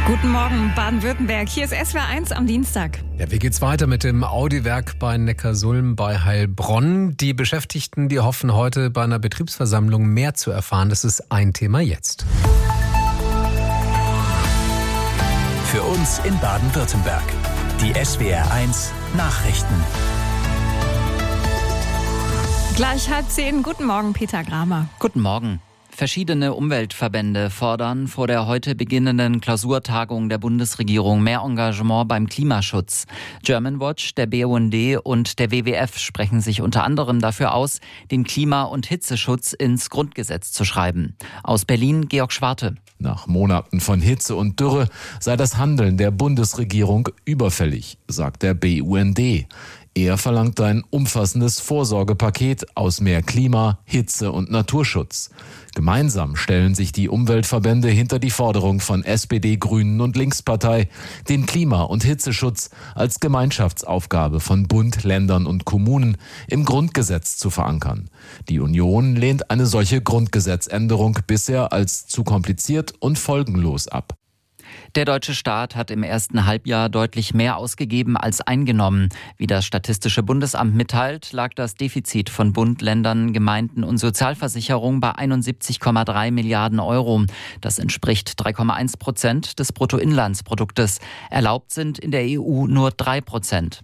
Guten Morgen, Baden-Württemberg. Hier ist SWR 1 am Dienstag. Ja, wie geht's weiter mit dem Audi-Werk bei Neckarsulm bei Heilbronn? Die Beschäftigten, die hoffen heute bei einer Betriebsversammlung mehr zu erfahren. Das ist ein Thema jetzt. Für uns in Baden-Württemberg. Die SWR 1 Nachrichten. Gleich 9:30. Guten Morgen, Peter Gramer. Guten Morgen. Verschiedene Umweltverbände fordern vor der heute beginnenden Klausurtagung der Bundesregierung mehr Engagement beim Klimaschutz. Germanwatch, der BUND und der WWF sprechen sich unter anderem dafür aus, den Klima- und Hitzeschutz ins Grundgesetz zu schreiben. Aus Berlin, Georg Schwarte. Nach Monaten von Hitze und Dürre sei das Handeln der Bundesregierung überfällig, sagt der BUND. Er verlangt ein umfassendes Vorsorgepaket aus mehr Klima, Hitze und Naturschutz. Gemeinsam stellen sich die Umweltverbände hinter die Forderung von SPD, Grünen und Linkspartei, den Klima- und Hitzeschutz als Gemeinschaftsaufgabe von Bund, Ländern und Kommunen im Grundgesetz zu verankern. Die Union lehnt eine solche Grundgesetzänderung bisher als zu kompliziert und folgenlos ab. Der deutsche Staat hat im ersten Halbjahr deutlich mehr ausgegeben als eingenommen. Wie das Statistische Bundesamt mitteilt, lag das Defizit von Bund, Ländern, Gemeinden und Sozialversicherung bei 71,3 Milliarden Euro. Das entspricht 3,1% des Bruttoinlandsproduktes. Erlaubt sind in der EU nur 3%.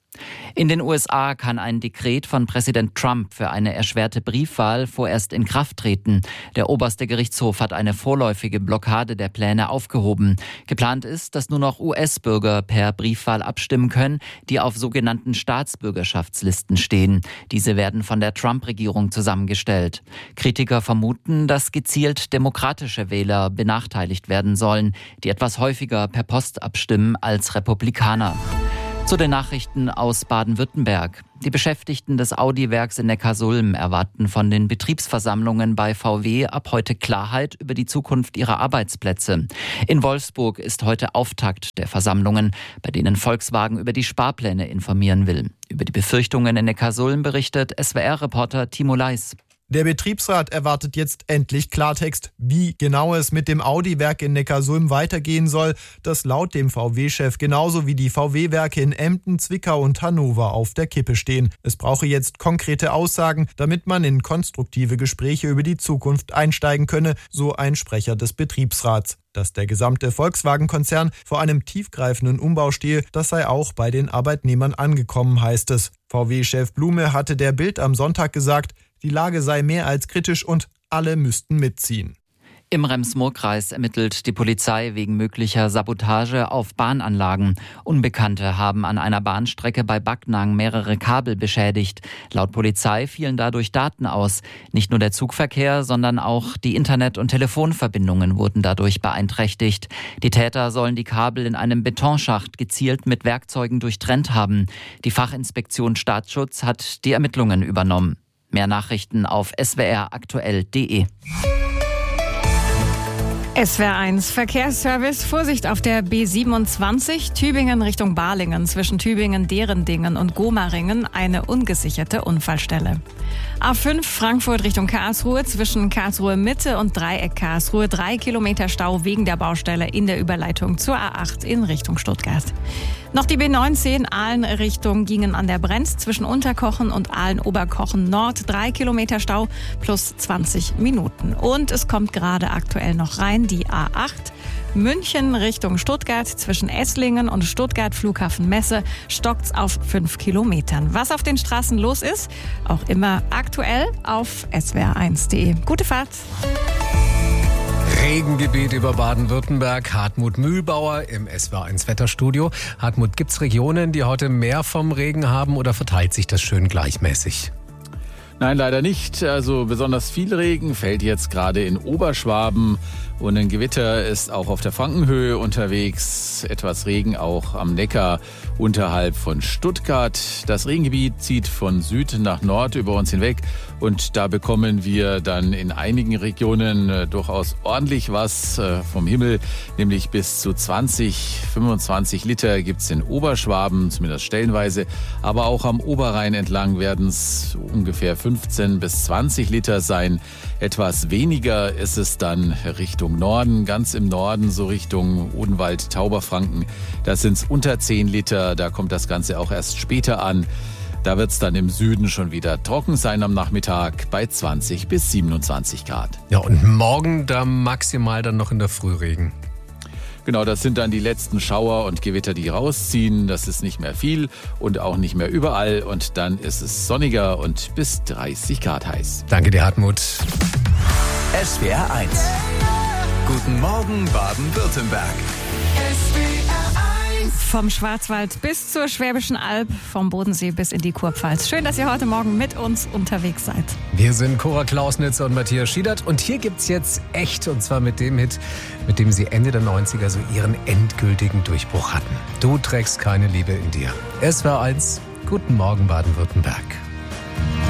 In den USA kann ein Dekret von Präsident Trump für eine erschwerte Briefwahl vorerst in Kraft treten. Der oberste Gerichtshof hat eine vorläufige Blockade der Pläne aufgehoben. Geplant ist, dass nur noch US-Bürger per Briefwahl abstimmen können, die auf sogenannten Staatsbürgerschaftslisten stehen. Diese werden von der Trump-Regierung zusammengestellt. Kritiker vermuten, dass gezielt demokratische Wähler benachteiligt werden sollen, die etwas häufiger per Post abstimmen als Republikaner. Zu den Nachrichten aus Baden-Württemberg. Die Beschäftigten des Audi-Werks in Neckarsulm erwarten von den Betriebsversammlungen bei VW ab heute Klarheit über die Zukunft ihrer Arbeitsplätze. In Wolfsburg ist heute Auftakt der Versammlungen, bei denen Volkswagen über die Sparpläne informieren will. Über die Befürchtungen in Neckarsulm berichtet SWR-Reporter Timo Leis. Der Betriebsrat erwartet jetzt endlich Klartext, wie genau es mit dem Audi-Werk in Neckarsulm weitergehen soll, das laut dem VW-Chef genauso wie die VW-Werke in Emden, Zwickau und Hannover auf der Kippe stehen. Es brauche jetzt konkrete Aussagen, damit man in konstruktive Gespräche über die Zukunft einsteigen könne, so ein Sprecher des Betriebsrats. Dass der gesamte Volkswagen-Konzern vor einem tiefgreifenden Umbau stehe, das sei auch bei den Arbeitnehmern angekommen, heißt es. VW-Chef Blume hatte der Bild am Sonntag gesagt, die Lage sei mehr als kritisch und alle müssten mitziehen. Im Rems-Murr-Kreis ermittelt die Polizei wegen möglicher Sabotage auf Bahnanlagen. Unbekannte haben an einer Bahnstrecke bei Backnang mehrere Kabel beschädigt. Laut Polizei fielen dadurch Daten aus. Nicht nur der Zugverkehr, sondern auch die Internet- und Telefonverbindungen wurden dadurch beeinträchtigt. Die Täter sollen die Kabel in einem Betonschacht gezielt mit Werkzeugen durchtrennt haben. Die Fachinspektion Staatsschutz hat die Ermittlungen übernommen. Mehr Nachrichten auf swraktuell.de. SWR 1 Verkehrsservice. Vorsicht auf der B27 Tübingen Richtung Balingen zwischen Tübingen, Derendingen und Gomaringen eine ungesicherte Unfallstelle. A5 Frankfurt Richtung Karlsruhe zwischen Karlsruhe Mitte und Dreieck Karlsruhe 3 Kilometer Stau wegen der Baustelle in der Überleitung zur A8 in Richtung Stuttgart. Noch die B19 Aalen Richtung Gingen an der Brenz zwischen Unterkochen und Aalen-Oberkochen Nord 3 Kilometer Stau plus 20 Minuten. Und es kommt gerade aktuell noch rein die A8 München Richtung Stuttgart zwischen Esslingen und Stuttgart Flughafen Messe stockt's auf 5 Kilometern. Was auf den Straßen los ist, auch immer aktuell auf swr1.de. Gute Fahrt! Regengebiet über Baden-Württemberg. Hartmut Mühlbauer im SWR1 Wetterstudio. Hartmut, gibt's Regionen, die heute mehr vom Regen haben oder verteilt sich das schön gleichmäßig? Nein, leider nicht. Also besonders viel Regen fällt jetzt gerade in Oberschwaben und ein Gewitter ist auch auf der Frankenhöhe unterwegs. Etwas Regen auch am Neckar unterhalb von Stuttgart. Das Regengebiet zieht von Süd nach Nord über uns hinweg und da bekommen wir dann in einigen Regionen durchaus ordentlich was vom Himmel, nämlich bis zu 20, 25 Liter gibt's in Oberschwaben, zumindest stellenweise, aber auch am Oberrhein entlang werden es ungefähr 15 bis 20 Liter sein. Etwas weniger ist es dann Richtung Norden, ganz im Norden, so Richtung Odenwald, Tauberfranken. Da sind es unter 10 Liter, da kommt das Ganze auch erst später an. Da wird es dann im Süden schon wieder trocken sein am Nachmittag bei 20 bis 27 Grad. Ja, und morgen da maximal dann noch in der Früh Regen. Genau, das sind dann die letzten Schauer und Gewitter, die rausziehen. Das ist nicht mehr viel und auch nicht mehr überall. Und dann ist es sonniger und bis 30 Grad heiß. Danke dir, Hartmut. SWR 1. Guten Morgen, Baden-Württemberg. Vom Schwarzwald bis zur Schwäbischen Alb, vom Bodensee bis in die Kurpfalz. Schön, dass ihr heute Morgen mit uns unterwegs seid. Wir sind Cora Klausnitzer und Matthias Schiedert und hier gibt's jetzt echt, und zwar mit dem Hit, mit dem sie Ende der 90er so ihren endgültigen Durchbruch hatten. Du trägst keine Liebe in dir. SWR 1, guten Morgen Baden-Württemberg.